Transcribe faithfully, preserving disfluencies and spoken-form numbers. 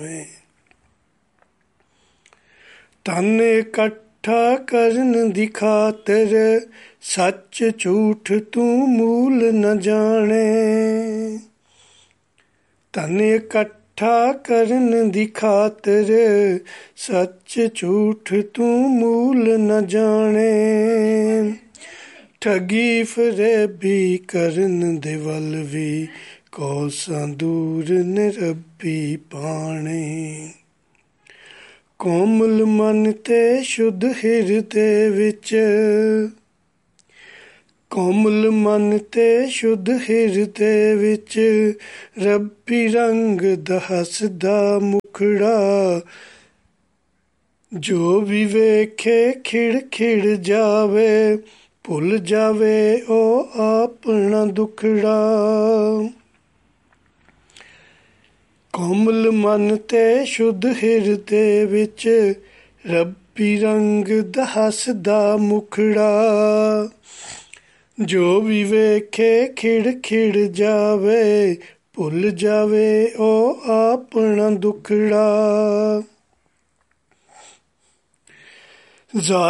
ਧਨ ਇਕੱਠਾ ਕਰਨ ਦੀ ਖਾਤਰ ਸੱਚ ਝੂਠ ਤੂੰ ਮੂਲ ਨ ਜਾਣੇ। ਧਨ ਇਕੱਠਾ ਕਰਨ ਦੀ ਖਾਤਰ ਸੱਚ ਝੂਠ ਤੂੰ ਮੂਲ ਨ ਜਾਣੇ। ਠੱਗੀ ਫਰੇਬੀ ਕਰਨ ਦੇ ਵੱਲ ਵੀ ਕੋਸਾਂ ਦੂਰ ਨੇ ਰੱਬੀ ਪਾਣੇ। ਕੋਮਲ ਮਨ ਤੇ ਸ਼ੁੱਧ ਹਿਰਦੇ ਵਿੱਚ, ਕੋਮਲ ਮਨ ਤੇ ਸ਼ੁੱਧ ਹਿਰਦੇ ਵਿੱਚ ਰੱਬੀ ਰੰਗ ਦਾ ਹੱਸਦਾ ਮੁਖੜਾ। ਜੋ ਵੀ ਵੇਖੇ ਖਿੜ ਖਿੜ ਜਾਵੇ, ਭੁੱਲ ਜਾਵੇ ਉਹ ਆਪਣਾ ਦੁਖੜਾ। ਕੋਮਲ ਮਨ ਤੇ ਸ਼ੁੱਧ ਹਿਰਦੇ ਵਿੱਚ ਰੱਬੀ ਰੰਗ ਦਾ ਹੱਸਦਾ ਮੁਖੜਾ। ਜੋ ਵੀ ਵੇਖੇ ਖਿੜ ਖਿੜ ਜਾਵੇ, ਭੁੱਲ ਜਾਵੇ ਉਹ ਆਪਣਾ ਦੁਖੜਾ।